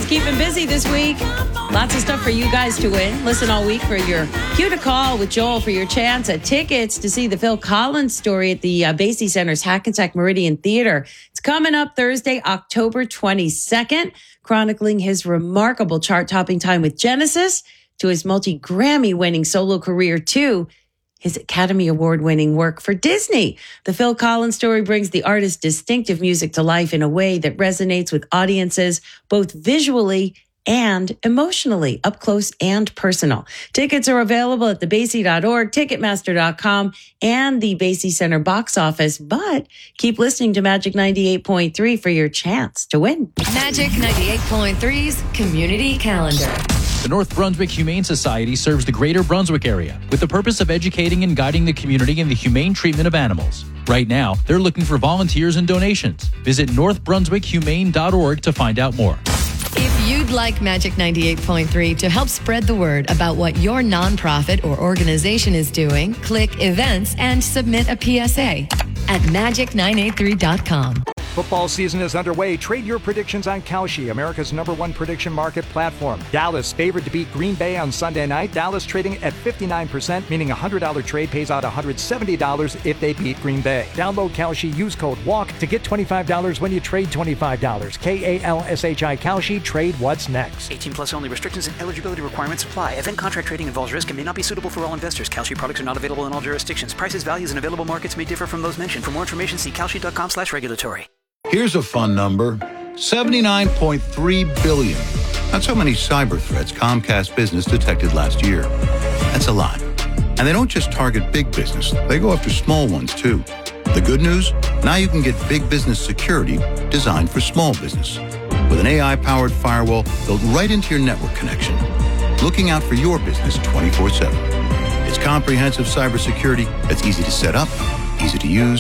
It's keeping busy this week. Lots of stuff for you guys to win. Listen all week for your cue to call with Joel for your chance at tickets to see the Phil Collins story at the Basie Center's Hackensack Meridian Theater. It's coming up Thursday, October 22nd, chronicling his remarkable chart-topping time with Genesis to his multi-Grammy-winning solo career to his Academy Award-winning work for Disney. The Phil Collins story brings the artist's distinctive music to life in a way that resonates with audiences, both visually and emotionally, up close and personal. Tickets are available at thebasie.org, Ticketmaster.com, and the Basie Center box office. But keep listening to Magic 98.3 for your chance to win. Magic 98.3's Community Calendar. The North Brunswick Humane Society serves the greater Brunswick area with the purpose of educating and guiding the community in the humane treatment of animals. Right now, they're looking for volunteers and donations. Visit northbrunswickhumane.org to find out more. If you'd like Magic 98.3 to help spread the word about what your nonprofit or organization is doing, click Events and submit a PSA at magic983.com. Football season is underway. Trade your predictions on Kalshi, America's #1 prediction market platform. Dallas favored to beat Green Bay on Sunday night. Dallas trading at 59%, meaning a $100 trade pays out $170 if they beat Green Bay. Download Kalshi, use code WALK to get $25 when you trade $25. KALSHI Kalshi, trade what's next. 18 plus only. Restrictions and eligibility requirements apply. Event contract trading involves risk and may not be suitable for all investors. Kalshi products are not available in all jurisdictions. Prices, values, and available markets may differ from those mentioned. For more information, see kalshi.com/regulatory. Here's a fun number, 79.3 billion. That's how many cyber threats Comcast Business detected last year. That's a lot. And they don't just target big business, they go after small ones too. The good news? Now you can get big business security designed for small business. With an AI-powered firewall built right into your network connection. Looking out for your business 24/7. It's comprehensive cybersecurity that's easy to set up, easy to use,